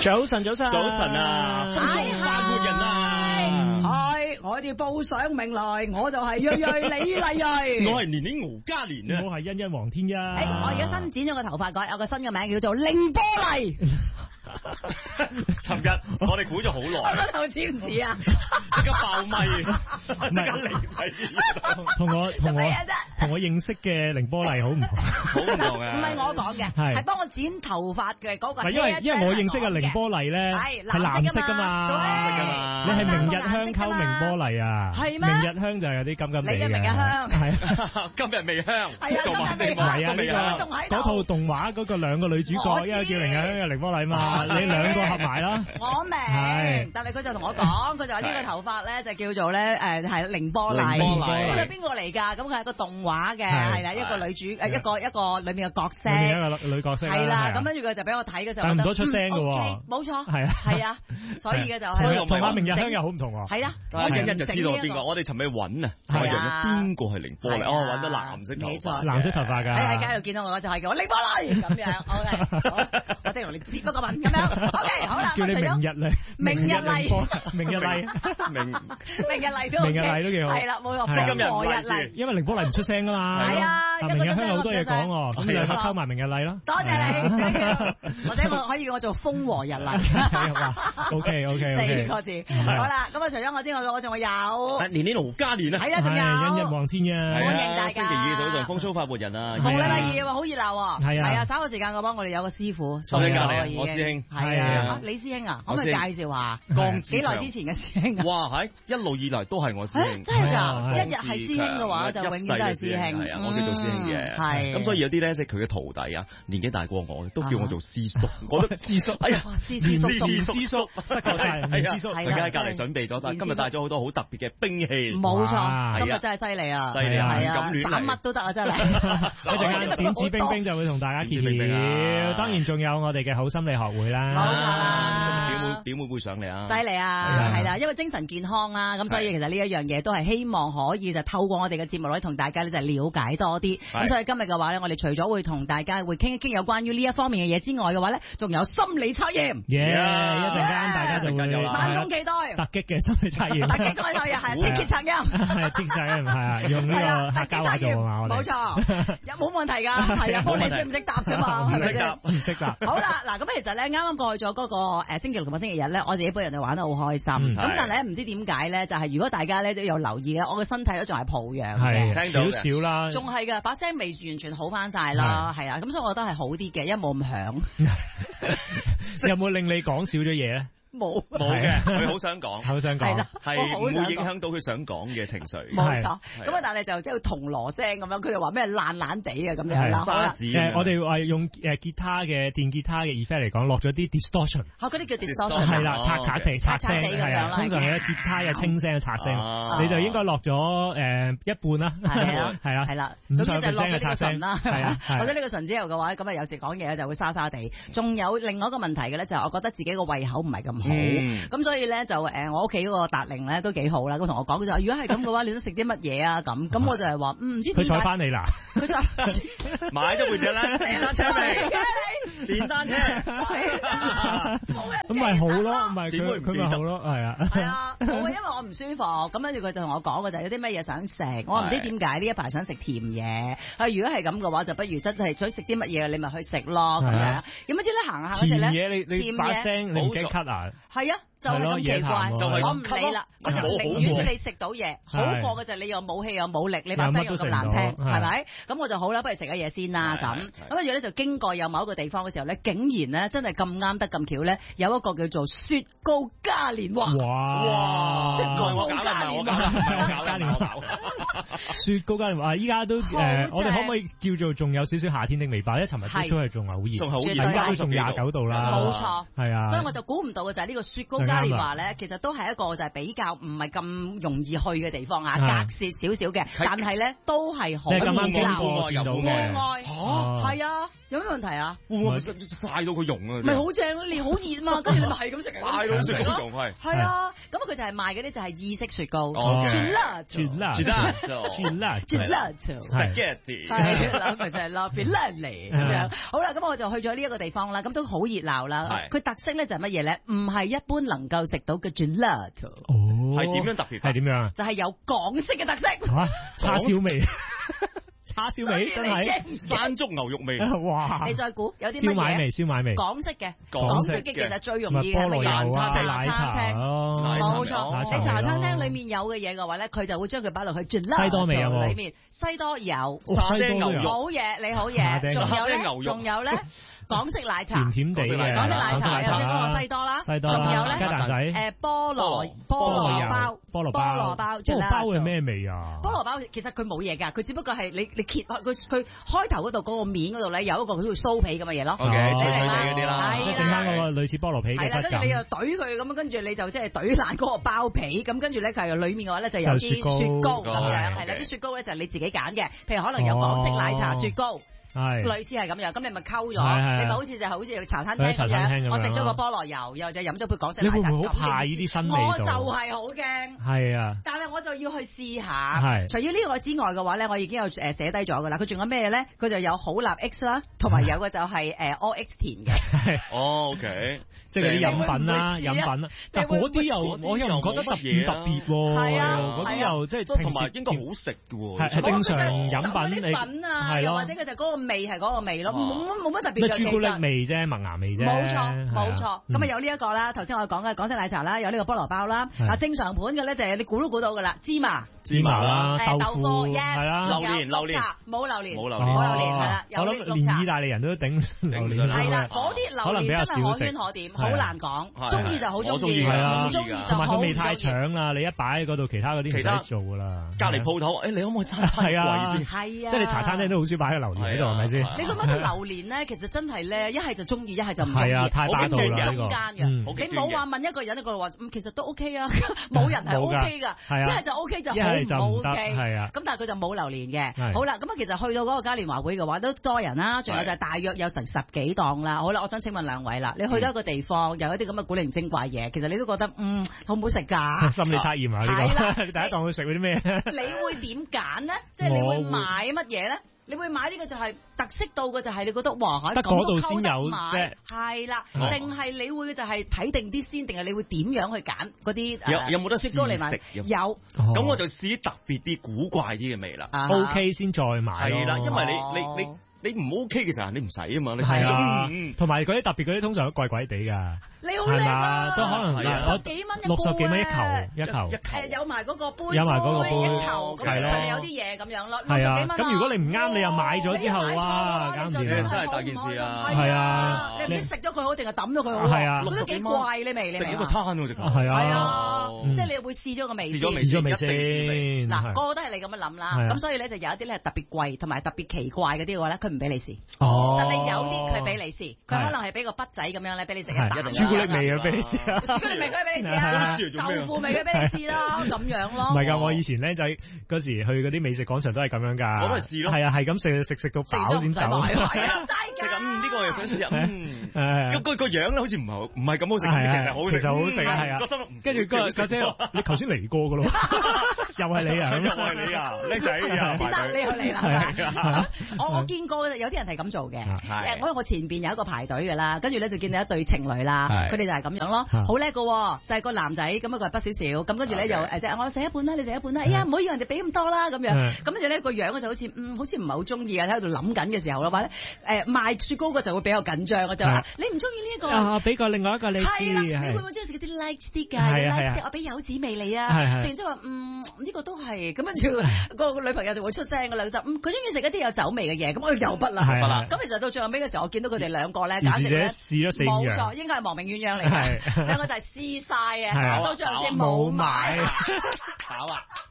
早晨，早晨， 早晨啊！歡送快活人啊！ 係，我哋報上名來，我就係瑞瑞李麗瑞， 我係年年敖嘉年啊！ 我係欣欣黃天一。 我而家新剪咗個頭髮改，有個新嘅名叫做凌波麗。 尋日我哋估咗好耐， 個頭似唔似啊？ 即刻爆咪，即刻離晒同我認識嘅凌波麗好唔同， 好唔同啊！ 唔係我講嘅，係幫我剪頭髮嘅嗰個。 因為我認識嘅凌波麗咧係藍色噶嘛， 藍色噶嘛。 你係明日香溝明波麗啊？係咩？明日香就有啲金金地嘅。 你嘅明日香係今日未香，做埋節目係啊！ 未啊！ 嗰套動畫嗰個兩個女主角，一個叫明日香，一個凌波麗嘛。你兩個合埋啦。 我明，但係佢就同我講，佢就話呢個頭髮咧就叫做咧係凌波麗。咁係邊個嚟㗎？咁佢係個動畫嘅，係啦，一個女主一個裏面嘅角色， 一個女角色。係啦， 咁跟住佢就俾我睇嘅時候， 但唔到出聲嘅喎。 冇錯， 係啊，所以嘅就係同阿明日香又好唔同喎。 係啊， 我欣欣就知道邊個。我哋尋日揾啊，我認咗邊個係凌波麗？哦，揾到藍色頭髮， 藍色頭髮㗎。 喺街度見到我就係叫我凌波麗咁樣。OK，我即係同你接不個問咁樣。OK，好啦， 叫你明日麗， 明日麗， 明日麗， 明日麗都 OK， 明日麗都幾好。 係啦，冇錯， 即係今日何日麗， 因為凌波麗唔出聲㗎嘛。 係啊， 明日香有好多嘢講喎，咁兩個溝埋明日麗咯。 多謝你，或者我可以叫我做風和日麗。 OK， 4個字。好啦，咁啊，除咗我之外，我仲有年年敖嘉年啊， 係啊，仲有欣欣黃天一， 歡迎大家。 星期二早上風騷快活人啊， 逢禮拜二喎，好熱鬧喎。 係啊， 稍後時間嘅話，我哋有個師傅， 我師兄， 係啊，李師兄啊，可唔可以介紹下？幾耐之前嘅師兄啊？ 哇，一路以來都係我師兄， 真係㗎，一日係師兄嘅話，就永遠都係師兄。 係啊，我叫做師兄嘅。係。咁所以有啲咧，即係佢嘅徒弟啊，年紀大過我，都叫我做師叔。我覺得師叔，哎呀， 師叔， 師叔， 師叔，佢喺隔離準備咗，但今日帶咗好多好特別嘅兵器。 冇錯，今日真係犀利啊！ 犀利啊！ 咁亂斬乜都得啊！真係。 一陣間點指兵兵就會同大家揭曉，當然仲有我哋嘅好心理學會啦。 冇錯啦， 表妹會上嚟啊！ 犀利啊，係啦，因為精神健康啦，咁所以其實呢一樣嘢都係希望可以就透過我哋嘅節目咧，同大家咧就了解多啲。咁所以今日嘅話咧，我哋除咗會同大家會傾一傾有關於呢一方面嘅嘢之外嘅話咧，仲有心理測驗。 一陣間大家就會萬眾期待突擊嘅心理測驗。 突擊心理測驗係即揭測驗， 係即測驗係啊，用呢個客家話做啊嘛，我哋冇錯，有冇問題㗎？係啊，你識唔識答啫嘛？ 唔識答。 好啦，嗱咁其實咧，啱啱過去咗嗰個星期六同埋星期日咧，我自己本人就玩得好開心。咁但係咧，唔知點解咧，就係如果大家咧都有留意咧，我嘅身體都仲係抱恙嘅， 少少啦， 仲係㗎，把聲未完全好翻晒啦，係啊，咁所以我覺得係好啲嘅，因為冇咁響。 有冇令你講少咗嘢咧？ 冇嘅，佢好想講，係唔會影響到佢想講嘅情緒。 冇錯，咁啊，但係就即係銅鑼聲咁樣，佢就話咩爛爛地啊咁樣啦。 沙子， 我哋話用吉他嘅電吉他嘅 effect 嚟講，落咗啲 distortion。 嗰啲叫 distortion。 係啦，刷地咁樣啦。通常咧吉他有清聲嘅刷聲，你就應該落咗一半啦。係啦， 總之就落咗呢個唇啦。係啊，落咗呢個唇之後嘅話，咁啊有時講嘢就會沙沙地。仲有另外一個問題嘅咧，就係我覺得自己個胃口唔係咁好，咁所以咧就我屋企嗰個達令咧都幾好啦，咁同我講佢就話如果係咁嘅話，你都食啲乜嘢啊咁我就係話唔知點解。佢採翻你啦，佢就買咗部車咧，電單車嚟，電單車， 咁咪好咯，唔係佢咪好咯，係啊， 係啊，因為我唔舒服，咁跟住佢就同我講嘅就係有啲乜嘢想食，我唔知點解呢一排想食甜嘢，如果係咁嘅話，就不如真係想食啲乜嘢，你咪去食咯咁樣。有乜知咧行下嗰時咧， 甜嘢你把聲你唔驚咳啊？ 係啊，就係咁奇怪，我唔理啦，我就寧願你食到嘢，好過嘅就係你又冇氣又冇力，你把聲又咁難聽，係咪？咁我就好啦，不如食下嘢先啦咁。咁跟住咧就經過有某一個地方嘅時候咧，竟然咧真係咁啱得咁巧咧，有一個叫做雪糕嘉年華。 哇！ 雪糕嘉年華， 雪糕嘉年華，依家都我哋可唔可以叫做仲有少少夏天的味道？因為尋日都係仲係好熱， 仲係好熱， 而家都仲29度啦。 冇錯， 係啊， 所以我就估唔到嘅就係呢個雪糕嘉年華咧，其實都係一個就係比較唔係咁容易去嘅地方啊，隔涉少少嘅，但係咧都係好熱鬧， 有戶外， 係啊。 有咩問題啊？ 會唔會曬到佢溶啊？ 咪好正咯，你好熱嘛，跟住你咪係咁食， 曬到食到溶係。 係啊，咁佢就係賣嗰啲就係意式雪糕 ，Gelato，Spaghetti， 係啦，咪就係啦 Filani 咁樣。好啦，咁我就去咗呢一個地方啦，咁都好熱鬧啦。佢特色咧就係乜嘢咧？唔係一般能夠食到嘅 Gelato。 哦，係點樣特別？ 係點樣啊？ 就係有港式嘅特色。 叉燒味。叉燒味真係山竹牛肉味， 哇！你再估有啲乜嘢？ 燒賣味， 港式嘅其實最容易嘅菠蘿油啊， 茶餐廳，冇錯。你茶餐廳裏面有嘅嘢嘅話咧，佢就會將佢擺落去 Gelato 西多味有裏面，西多有， 沙爹牛肉， 好嘢，你好嘢，仲有咧。港式奶茶， 甜地嘅港式奶茶，有先講個西多啦，仲有咧雞蛋仔， 菠蘿包，菠蘿包係咩味啊？ 菠蘿包其實佢冇嘢㗎，佢只不過係你揭開佢開頭嗰度嗰個面嗰度咧有一個好似酥皮咁嘅嘢咯。 OK，脆脆地嗰啲啦， 即係整翻嗰個類似菠蘿皮嘅質感。 係啦，跟住你又懟佢咁，跟住你就即係懟爛嗰個包皮，咁跟住咧佢係裡面嘅話咧就有啲雪糕咁樣，係啦，啲雪糕咧就你自己揀嘅，譬如可能有港式奶茶雪糕。係類似係咁樣，咁你咪溝咗，你咪好似茶餐廳咁樣。我食咗個菠蘿油，又或者飲咗杯港式奶茶。 你會唔會好怕呢啲新味道？ 我就係好驚。係啊，但係我就要去試下。係。除咗呢個之外嘅話咧，我已經有寫低咗㗎啦。佢仲有咩咧？佢就有好立 X 啦，同埋有個就係All X 甜嘅。 哦 ，OK， 即係啲飲品啦，但嗰啲又我又唔覺得特別喎。係啊，嗰啲又即係同埋應該好食嘅喎。 係正常飲品你係咯，或者佢就嗰個味係嗰個味咯，冇乜特別嘅。 朱古力味啫，麥芽味啫。 冇錯。咁啊有呢一個啦，頭先我講嘅港式奶茶啦，有呢個菠蘿包啦。嗱正常盤嘅咧就係你估都估到㗎啦，芝麻啦， 豆腐係啦， 榴蓮冇榴蓮係啦， 我諗連意大利人都頂榴蓮。 係啦，嗰啲榴蓮真係可圈可點，好難講。中意就好中意，唔中意就同埋佢味太搶啦，你一擺喺嗰度，其他嗰啲唔使做㗎啦。 隔離鋪頭，你可唔可以嘥貴先？ 係啊， 即係你茶餐廳都好少擺喺榴蓮喺度，係咪先？ 你覺得榴蓮咧，其實真係咧，一係就中意，一係就唔中意， 太霸道啦呢個。 你冇話問一個人，一個話其實都 OK 啊，冇人係 OK 㗎，一係就 OK 就好唔 OK。係啊，咁但係佢就冇榴蓮嘅。好啦，咁啊其實去到嗰個嘉年華會嘅話都多人啦，仲有就係大約有成10幾檔啦。好啦，我想請問兩位啦，你去到一個地方有一啲咁嘅古靈精怪嘢，其實你都覺得好唔好食㗎？ 心理測驗啊呢個，第一檔去食嗰啲咩？ 你會點揀呢？即係你會買乜嘢咧？你會買呢個就係特色到嘅，就係你覺得哇喺嗰度先有啫，係啦，定係你會就係睇定啲先，定係你會點樣去揀嗰啲有冇得雪糕嚟買？有， 咁我就試啲特別啲、古怪啲嘅味啦。 OK 先再買。係啦， 因為你唔 OK 嘅時候，你唔使啊嘛。 係啊，同埋嗰啲特別嗰啲通常都貴貴地㗎。 你好叻啊！ 都可能 60幾蚊 60幾蚊一球。 有埋嗰個杯， 有埋嗰個杯一球，咁上面有啲嘢咁樣咯。 係啊，咁如果你唔啱，你又買咗之後，哇，搞唔掂真係大件事啊！ 係啊， 你唔知食咗佢好定係抌咗佢好？ 係啊， 覺得幾怪呢味，你明？ 食一個餐喎，直頭。 係啊，即係你會試咗個味。 試咗味先。 嗱，個個都係你咁樣諗啦。咁所以咧就有一啲咧特別貴同埋特別奇怪嗰啲嘅話咧，佢唔俾你試。但你有啲佢俾你試，佢可能係俾個筆仔咁樣咧，俾你食一啖。 朱古力味嘅俾你試啊！ 朱古力味佢俾你試啊！豆腐味佢俾你試啦，咁樣咯。 唔係㗎，我以前咧就嗰時去嗰啲美食廣場都係咁樣㗎。 我都係試咯。 係啊，係咁食到飽先走。 係啊， 真㗎。呢個我又想試下。個樣咧好似唔係咁好食，其實好食。 其實好食啊，係啊。跟住個家姐，你頭先嚟過㗎咯，又係你啊！ 又係你啊，叻仔啊！ 先得你去嚟啦。我見過有啲人係咁做嘅。我前邊有一個排隊㗎啦，跟住咧就見到一對情侶啦，佢哋就係咁樣咯，好叻㗎，就係個男仔咁佢係筆少少，咁跟住咧就即係我食一半啦，你食一半啦，哎呀唔好要人哋俾咁多啦咁樣，咁跟住咧個樣就好似唔係好中意啊，喺度諗緊嘅時候啦，話咧賣雪糕嘅就會比較緊張嘅就話你唔中意呢一個啊，俾個另外一個你知， 係啦，你會唔會中意食嗰啲 light 啲㗎？light 啲我俾柚子味你啊，食完之後話呢個都係，咁跟住個女朋友就會出聲㗎啦，佢中意食一啲有酒味嘅嘢，咁我又不啦，咁其實到最後尾嘅時候，我見到佢哋兩個咧，簡直咧試咗4樣， 冇錯，應該係亡命鴛鴦嚟嘅，兩個就係試晒嘅，到最後先冇買， 飽啊！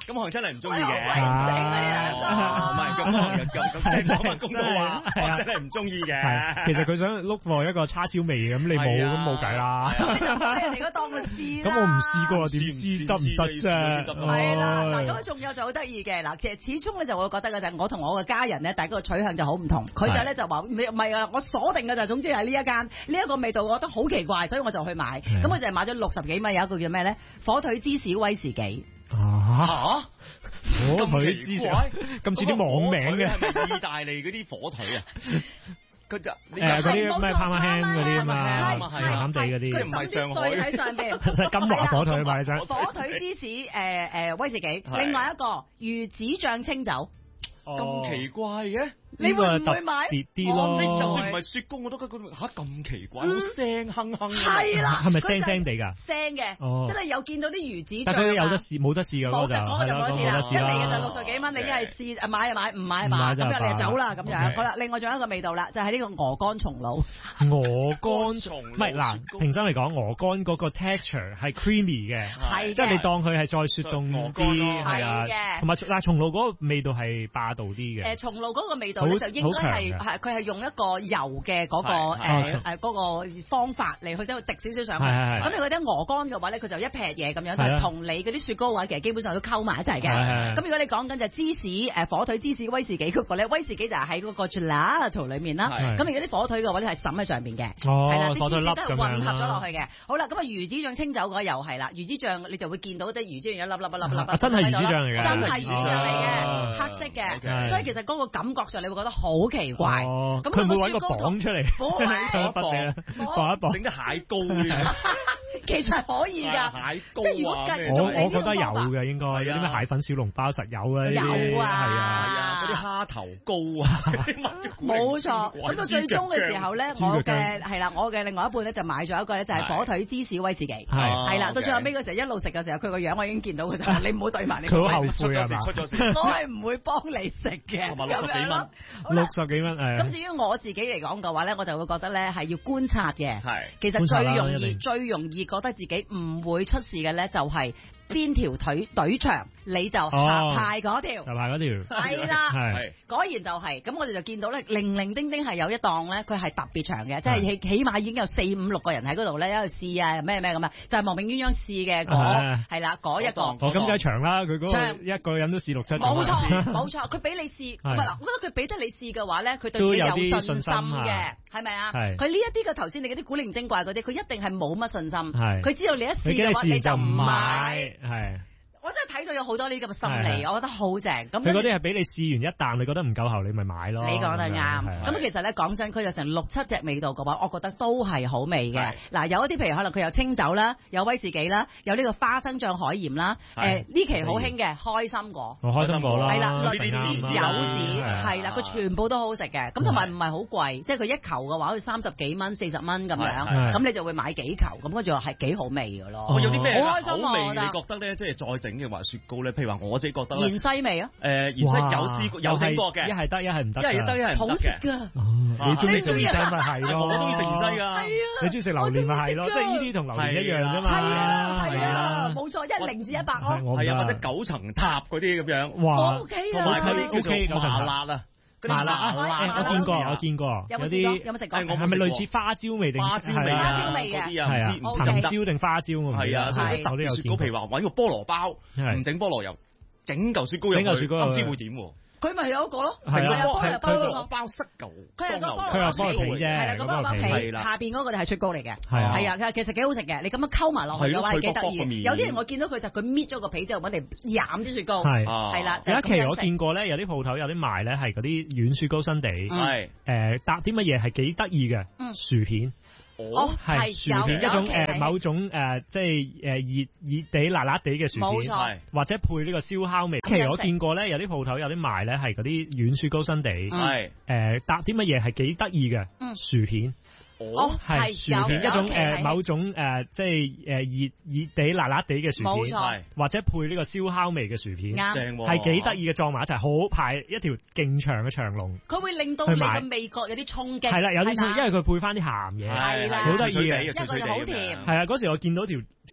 咁可能真係唔中意嘅。 唔係咁即係講翻公道話，我真係唔中意嘅。 其實佢想碌過一個叉燒味咁，你冇咁冇計啦。 咁你就俾人哋嗰檔去試啦。 咁我唔試過，點知得唔得啫？ 係啦，嗱咁仲有就好得意嘅嗱，其實始終咧就會覺得嘅就係我同我嘅家人咧，大家個取向就好唔同。佢就咧就話唔係啊，我鎖定嘅就總之係呢一間呢一個味道，我覺得好奇怪，所以我就去買。咁我就係買咗60幾蚊，有一個叫咩咧？火腿芝士威士忌。 火腿芝士咁似啲網名嘅， 係咪意大利嗰啲火腿啊？佢就嗰啲咩 Parma ham 嗰啲啊嘛，鹹鹹地嗰啲， 即係唔係上海喺上邊， 金華火腿買咗。 火腿芝士威士忌，另外一個魚子醬清酒。 咁奇怪嘅， 你會唔會買？ 別啲咯， 即係就算唔係雪糕，我都覺得咁奇怪，好腥哼哼。 係啦， 係咪腥腥地㗎？ 腥嘅，即係有見到啲魚子醬。 但佢有得試冇得試㗎嗰就係啦， 一嚟嘅就60幾蚊，你一係試買就買，唔買就買，咁樣你就走啦咁樣。好啦，另外仲有一個味道啦，就係呢個鵝肝松露。 鵝肝松唔係嗱，平心嚟講，鵝肝嗰個 texture 係 creamy 嘅，即係你當佢係再雪凍啲係啊，同埋但係松露嗰個味道係霸道啲嘅。 松露嗰個味道咧就應該係佢係用一個油嘅嗰個方法嚟去即係滴少少上去。咁如果啲鵝肝嘅話咧，佢就一撇嘢咁樣，但係同你嗰啲雪糕嘅話，其實基本上都溝埋一齊嘅。咁如果你講緊就芝士火腿芝士威士忌嗰個咧，威士忌就係喺嗰個 gelato 裏面啦。咁如果啲火腿嘅話咧係滲喺上邊嘅，係啦，啲芝士都係混合咗落去嘅。好啦，咁啊魚子醬清酒嘅話又係啦，魚子醬你就會見到啲魚子醬一粒粒真係魚子醬嚟嘅， 真係魚子醬嚟嘅，黑色嘅，所以其實嗰個感覺上你會覺得好奇怪。咁佢會揾個磅出嚟，磅一磅， 整啲蟹膏嘅。 其實可以㗎， 蟹膏即係如果我覺得有嘅應該，有啲咩蟹粉小籠包實有啊， 有啊， 係啊，嗰啲蝦頭膏啊， 冇錯。咁到最終嘅時候咧，我嘅另外一半咧就買咗一個咧就係火腿芝士威士忌，係啦。到最後尾嗰時候一路食嘅時候，佢個樣我已經見到佢就話：你唔好對埋你。 佢好後悔啊嘛！ 出咗事， 我係唔會幫你食嘅。 同埋60幾蚊 ，60幾蚊誒。 咁至於我自己嚟講嘅話咧，我就會覺得咧係要觀察嘅。 係， 其實最容易覺得自己唔會出事嘅咧，就係邊條隊長你就排嗰條，係啦，果然就係。咁我哋就見到咧，零零丁丁係有一檔咧，佢係特別長嘅，即係起碼已經有4、5、6個人喺嗰度咧，喺度試啊咩咁啊，就係亡命鴛鴦試嘅係啦嗰一個。 咁梗係長啦，佢嗰個一個人都試6、7。 冇錯，佢俾你試，唔係嗱，我覺得佢俾得你試嘅話咧，佢對自己有信心嘅，係咪啊？佢呢一啲嘅頭先你嗰啲古靈精怪嗰啲，佢一定係冇乜信心。佢知道你一試嘅話，你就唔買。係。我真係睇到有好多呢啲咁嘅心理，我覺得好正。咁佢嗰啲係俾你試完一啖，你覺得唔夠喉，你咪買咯。 你講得啱。咁其實咧講真，佢有成6、7隻味道嘅話，我覺得都係好味嘅。嗱，有一啲譬如可能佢有清酒啦，有威士忌啦，有呢個花生醬海鹽啦。呢期好興嘅開心果。 開心果啦。 係啦，栗子、柚子，係啦，佢全部都好好食嘅。咁同埋唔係好貴，即係佢一球嘅話好似30幾蚊、40蚊咁樣。咁你就會買幾球，咁跟住係幾好味㗎咯。 有啲咩好開心好味？你覺得咧，即係再整嘅話雪糕咧，譬如話我自己覺得芫茜味啊， 芫茜有試過有整過嘅， 一係得一係唔得， 一係得一係唔得嘅。 好食㗎， 你中意食芫茜咪係咯， 我中意食芫茜㗎。係啊， 你中意食榴蓮咪係咯，即係呢啲同榴蓮一樣啫嘛。 係啊，冇錯，一0至100咯。 係啊，或者9層塔嗰啲咁樣。 哇 ，OK 啊， 同埋嗰啲叫做麻辣啊。 麻辣我見過，有啲有冇食過？ 係咪類似花椒味定花椒味啊？嗰啲啊，唔知藤椒定花椒我唔知。 係啊，所以特別雪糕，譬如話揾個菠蘿包，唔整菠蘿油，整嚿雪糕入去，唔知會點喎？佢咪有一個咯， 成個菠蘿包塞嚿， 佢係菠蘿皮啫， 係啦，個菠蘿皮下邊嗰個就係雪糕嚟嘅，係啊，其實幾好食嘅，你咁樣溝埋落去嘅話係幾得意。有啲人我見到佢就佢搣咗個皮之後揾嚟飲啲雪糕，係啦。有一期我見過咧，有啲鋪頭有啲賣咧係嗰啲軟雪糕新地，搭啲乜嘢係幾得意嘅薯片。係薯片一種某種即係熱地辣辣地嘅薯片，冇錯，或者配呢個燒烤味。其實我見過咧，有啲鋪頭有啲賣咧係嗰啲軟雪糕新地，搭啲乜嘢係幾得意嘅薯片。係薯片一種某種即係熱地辣辣地嘅薯片，冇錯，或者配呢個燒烤味嘅薯片，正喎，係幾得意嘅撞埋一齊，好排一條勁長嘅長龍。佢會令到你嘅味覺有啲衝擊，係啦，有啲衝擊，因為佢配翻啲鹹嘢，係啦，好得意嘅，一個就好甜。係啊，嗰時我見到條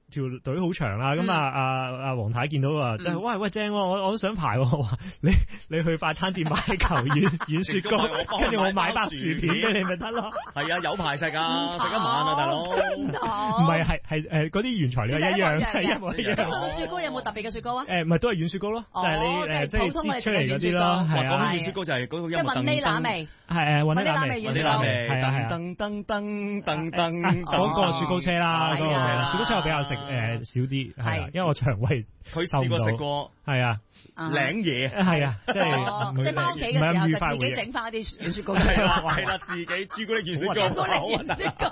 條隊好長啦，咁阿黃太見到啊，即係喂正，我都想排，話你去快餐店買球軟雪糕，跟住我買包薯片俾你咪得咯。係啊，有排食啊，食一晚啊，大佬。 唔係係嗰啲原材料一樣，係一模一樣。 咁個雪糕有冇特別嘅雪糕啊？ 唔係都係軟雪糕咯，就係你即係擠出嚟嗰啲咯。係啊， 軟雪糕就係嗰個即係雲呢拿味， 係雲呢拿味， 雲呢拿味， 係啊， 噔噔噔噔噔， 嗰個雪糕車啦，雪糕車我比較食少啲，係因為我腸胃佢試過食過， 係啊， 領嘢， 係啊，即係翻屋企嘅時候就自己整翻一啲軟雪糕出嚟， 係啦，自己朱古力軟雪糕。